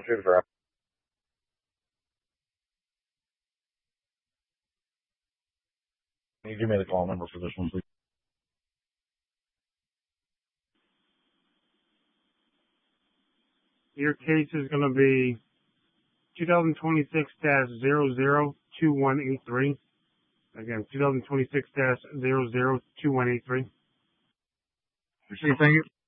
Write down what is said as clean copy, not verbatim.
shoot for. Can you give me the call number for this one, please? Your case is going to be 2026-002183. Again, 2026-002183. Thank you.